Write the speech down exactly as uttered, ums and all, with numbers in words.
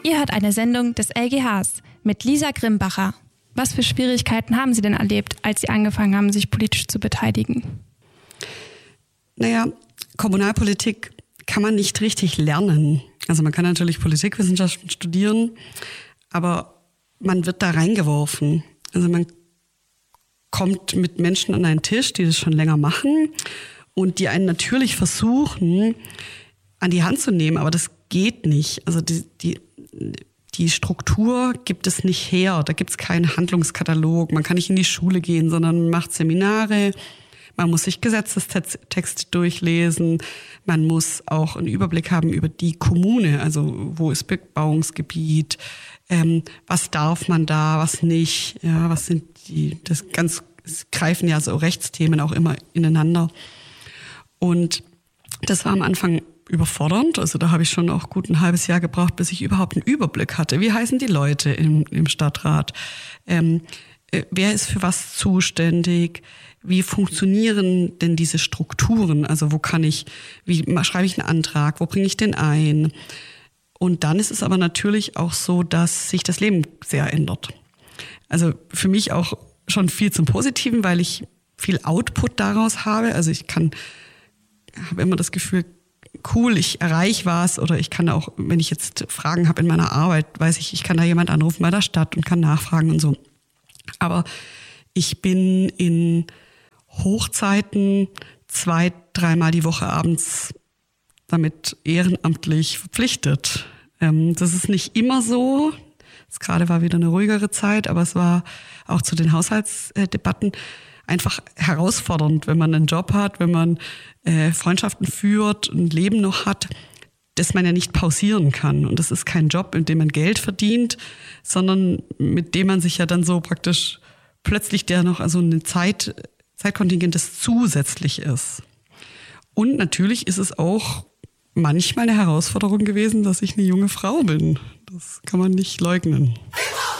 Ihr hört eine Sendung des L G Hs mit Lisa Grimbacher. Was für Schwierigkeiten haben Sie denn erlebt, als Sie angefangen haben, sich politisch zu beteiligen? Naja, Kommunalpolitik kann man nicht richtig lernen. Also man kann natürlich Politikwissenschaften studieren, aber man wird da reingeworfen. Also man kommt mit Menschen an einen Tisch, die das schon länger machen und die einen natürlich versuchen, an die Hand zu nehmen, aber das geht nicht. Also die, die, die Struktur gibt es nicht her. Da gibt es keinen Handlungskatalog. Man kann nicht in die Schule gehen, sondern man macht Seminare. Man muss sich Gesetzestexte durchlesen. Man muss auch einen Überblick haben über die Kommune. Also wo ist Bebauungsgebiet? Ähm, was darf man da, was nicht? Ja, was sind die? Das ganz es greifen ja so Rechtsthemen auch immer ineinander. Und das war am Anfang überfordernd. Also da habe ich schon auch gut ein halbes Jahr gebraucht, bis ich überhaupt einen Überblick hatte. Wie heißen die Leute im, im Stadtrat? Ähm, äh, wer ist für was zuständig? Wie funktionieren denn diese Strukturen? Also wo kann ich, wie schreibe ich einen Antrag? Wo bringe ich den ein? Und dann ist es aber natürlich auch so, dass sich das Leben sehr ändert. Also für mich auch schon viel zum Positiven, weil ich viel Output daraus habe. Also ich kann, habe immer das Gefühl, cool, ich erreiche was, oder ich kann auch, wenn ich jetzt Fragen habe in meiner Arbeit, weiß ich, ich kann da jemand anrufen bei der Stadt und kann nachfragen und so. Aber ich bin in Hochzeiten zwei, dreimal die Woche abends damit ehrenamtlich verpflichtet. Das ist nicht immer so. Jetzt gerade war wieder eine ruhigere Zeit, aber es war auch zu den Haushaltsdebatten einfach herausfordernd, wenn man einen Job hat, wenn man äh, Freundschaften führt, ein Leben noch hat, das man ja nicht pausieren kann. Und das ist kein Job, in dem man Geld verdient, sondern mit dem man sich ja dann so praktisch plötzlich der noch, also eine Zeit, Zeitkontingent, das zusätzlich ist. Und natürlich ist es auch manchmal eine Herausforderung gewesen, dass ich eine junge Frau bin. Das kann man nicht leugnen.